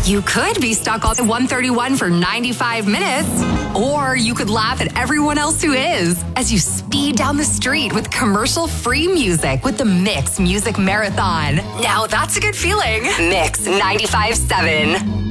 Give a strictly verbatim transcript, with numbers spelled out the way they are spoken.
You could be stuck on one thirty-one for ninety-five minutes, or you could laugh at everyone else who is as you speed down the street with commercial-free music with the Mix Music Marathon. Now that's a good feeling. Mix ninety-five point seven.